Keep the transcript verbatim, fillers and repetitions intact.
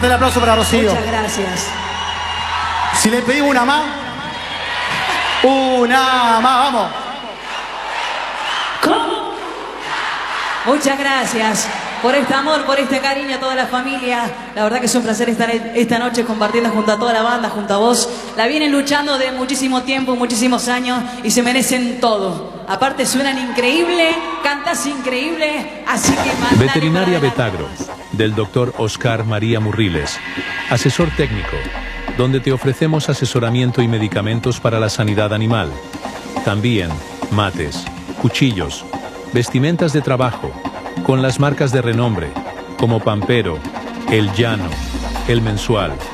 Fuerte el aplauso para Rocío. Muchas gracias. Si le pedimos una más. Una más, vamos. ¿Cómo? Muchas gracias por este amor, por este cariño a toda la familia. La verdad que es un placer estar esta noche compartiendo junto a toda la banda, junto a vos. La vienen luchando de muchísimo tiempo, muchísimos años y se merecen todo. Aparte suenan increíble, cantás increíble, así que mandale. Veterinaria Betagro, del doctor Oscar María Murriles, asesor técnico, donde te ofrecemos asesoramiento y medicamentos para la sanidad animal. También mates, cuchillos, vestimentas de trabajo, con las marcas de renombre, como Pampero, El Llano, El Mensual,